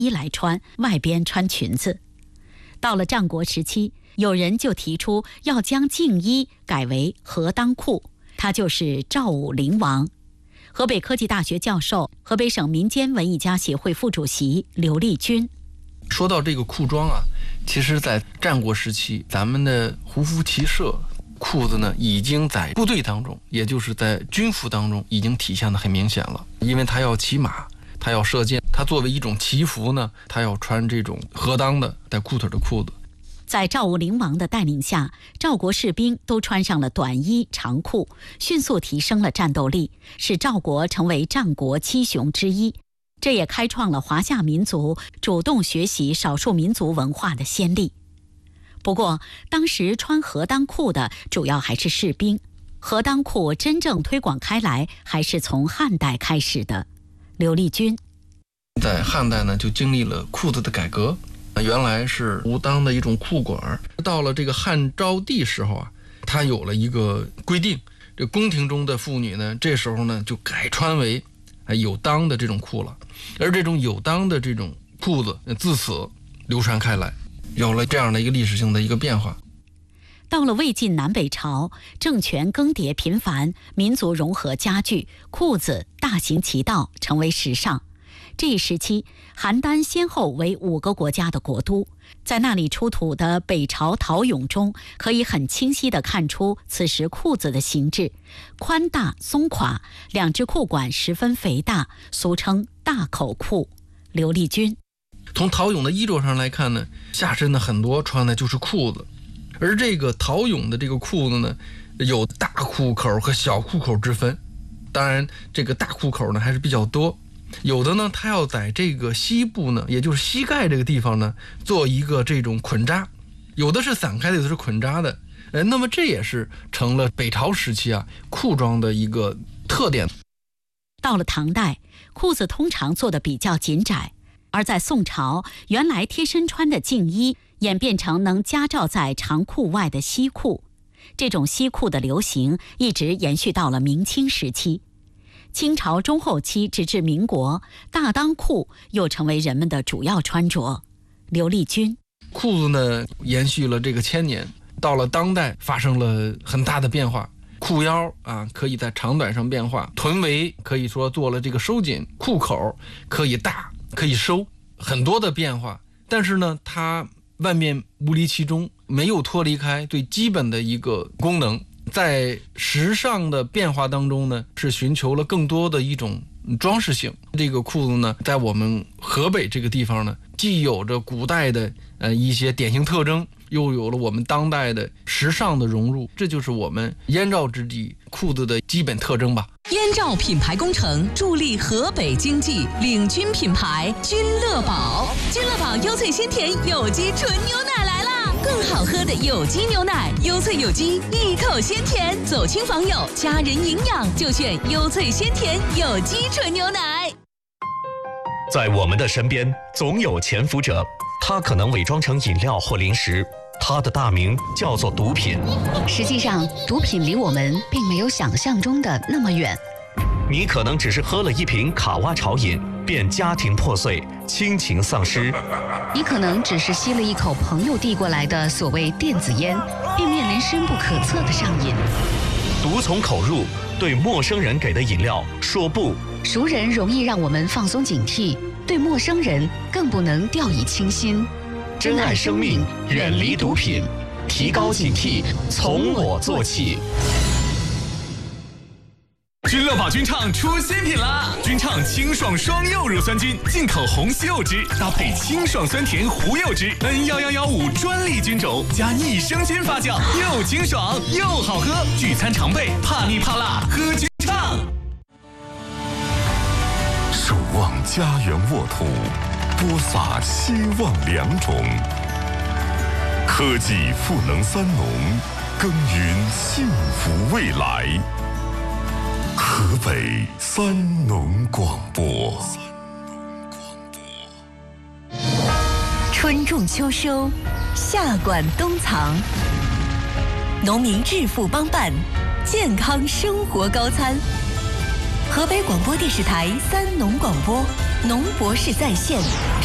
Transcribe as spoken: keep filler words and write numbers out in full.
衣来穿，外边穿裙子。到了战国时期，有人就提出要将净衣改为合裆裤，他就是赵武灵王。河北科技大学教授、河北省民间文艺家协会副主席刘立军。 说到这个裤装啊，其实在战国时期，咱们的胡服骑射裤子呢，已经在部队当中，也就是在军服当中已经体现得很明显了。因为他要骑马，他要射箭，他作为一种骑服呢，他要穿这种合裆的带裤腿的裤子。 在赵武灵王的带领下，赵国士兵都穿上了短衣长裤，迅速提升了战斗力，使赵国成为战国七雄之一。这也开创了华夏民族主动学习少数民族文化的先例。不过，当时穿合裆裤的主要还是士兵，合裆裤真正推广开来还是从汉代开始的。刘立军在汉代呢，就经历了裤子的改革，原来是无裆的一种裤管，到了这个汉昭帝时候啊，他有了一个规定，这宫廷中的妇女呢，这时候呢就改穿为有裆的这种裤了，而这种有裆的这种裤子自此流传开来，有了这样的一个历史性的一个变化。 到了魏晋南北朝，政权更迭频繁，民族融合加剧，裤子大行其道，成为时尚。这一时期，邯郸先后为五个国家的国都，在那里出土的北朝陶俑中，可以很清晰地看出此时裤子的形制，宽大松垮，两只裤管十分肥大，俗称大口裤。刘立军从陶俑的衣着上来看呢，下身呢很多穿的就是裤子，而这个陶俑的这个裤子呢，有大裤口和小裤口之分。当然，这个大裤口呢还是比较多。有的呢，它要在这个膝部呢，也就是膝盖这个地方呢，做一个这种捆扎，有的是散开的，有的是捆扎的。呃，那么这也是成了北朝时期啊裤装的一个特点。 到了唐代，裤子通常做的比较紧窄，而在宋朝，原来贴身穿的净衣演变成能夹罩在长裤外的西裤。这种西裤的流行一直延续到了明清时期。清朝中后期直至民国，大裆裤又成为人们的主要穿着。刘立军裤子呢延续了这个千年，到了当代发生了很大的变化。裤腰啊可以在长短上变化，臀围可以说做了这个收紧，裤口可以大可以收，很多的变化。但是呢，它万变不离其中，没有脱离开最基本的一个功能。在时尚的变化当中呢，是寻求了更多的一种装饰性。这个裤子呢，在我们河北这个地方呢，既有着古代的呃一些典型特征，又有了我们当代的时尚的融入，这就是我们燕赵之地裤子的基本特征吧。 燕赵品牌工程助力河北经济，领军品牌君乐宝。君乐宝优萃鲜甜有机纯牛奶来啦！更好喝的有机牛奶，优萃有机，一口鲜甜，走亲访友，家人营养就选优萃鲜甜有机纯牛奶。 在我们的身边，总有潜伏者，他可能伪装成饮料或零食，他的大名叫做毒品。 实际上，毒品离我们并没有想象中的那么远。 你可能只是喝了一瓶卡哇潮饮，便家庭破碎，亲情丧失。 你可能只是吸了一口朋友递过来的所谓电子烟，并面临深不可测的上瘾。 毒从口入，对陌生人给的饮料说不。 熟人容易让我们放松警惕，对陌生人更不能掉以轻心。 珍爱生命，远离毒品，提高警惕，从我做起。 君乐宝君畅出新品啦！君畅清爽双柚乳酸菌，进口红西柚汁，搭配清爽酸甜胡柚汁 N 一一一五专利菌种，加益生菌发酵，又清爽又好喝。聚餐常备，怕腻怕辣，喝君畅。 守望家园沃土，播撒希望良种。科技赋能三农，耕耘幸福未来。河北三农广播。 春种秋收，夏管冬藏，农民致富帮办，健康生活高餐。河北广播电视台三农广播，农博士在线。